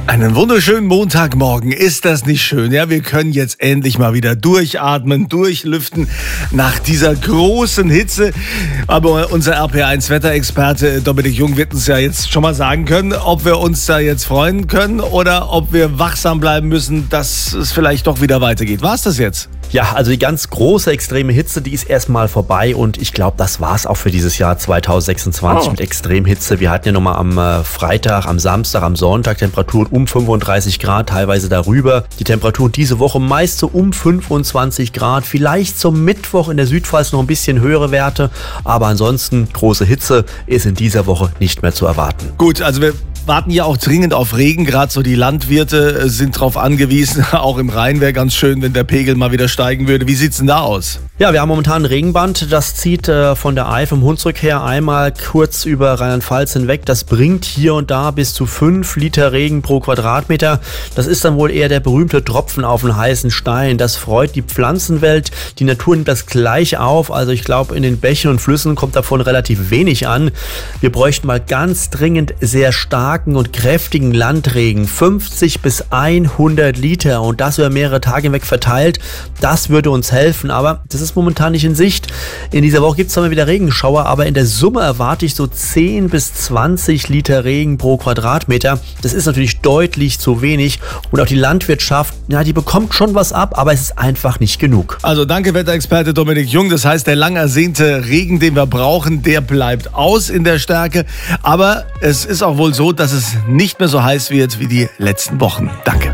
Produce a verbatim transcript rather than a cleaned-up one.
Einen wunderschönen Montagmorgen. Ist das nicht schön? Ja, wir können jetzt endlich mal wieder durchatmen, durchlüften nach dieser großen Hitze. Aber unser R P eins Wetterexperte Dominik Jung wird uns ja jetzt schon mal sagen können, ob wir uns da jetzt freuen können oder ob wir wachsam bleiben müssen, dass es vielleicht doch wieder weitergeht. War es das jetzt? Ja, also die ganz große extreme Hitze, die ist erstmal vorbei und ich glaube, das war es auch für dieses Jahr zweitausendsechsundzwanzig oh. mit Extremhitze. Wir hatten ja nochmal am äh, Freitag, am Samstag, am Sonntag Temperaturen um fünfunddreißig Grad, teilweise darüber. Die Temperaturen diese Woche meist so um fünfundzwanzig Grad, vielleicht zum Mittwoch in der Südpfalz noch ein bisschen höhere Werte, aber ansonsten große Hitze ist in dieser Woche nicht mehr zu erwarten. Gut, also wir warten ja auch dringend auf Regen, gerade so die Landwirte sind darauf angewiesen. Auch im Rhein wäre ganz schön, wenn der Pegel mal wieder steigen würde. Wie sieht's denn da aus? Ja, wir haben momentan ein Regenband, das zieht äh, von der Eifel im Hunsrück her einmal kurz über Rheinland-Pfalz hinweg. Das bringt hier und da bis zu fünf Liter Regen pro Quadratmeter. Das ist dann wohl eher der berühmte Tropfen auf einen heißen Stein. Das freut die Pflanzenwelt. Die Natur nimmt das gleich auf. Also ich glaube, in den Bächen und Flüssen kommt davon relativ wenig an. Wir bräuchten mal ganz dringend sehr starken und kräftigen Landregen. fünfzig bis hundert Liter und das über mehrere Tage hinweg verteilt. Das würde uns helfen, aber das ist momentan nicht in Sicht. In dieser Woche gibt es zwar mal wieder Regenschauer, aber in der Summe erwarte ich so zehn bis zwanzig Liter Regen pro Quadratmeter. Das ist natürlich deutlich zu wenig und auch die Landwirtschaft, ja, die bekommt schon was ab, aber es ist einfach nicht genug. Also danke Wetterexperte Dominik Jung. Das heißt, der lang ersehnte Regen, den wir brauchen, der bleibt aus in der Stärke. Aber es ist auch wohl so, dass es nicht mehr so heiß wird wie die letzten Wochen. Danke.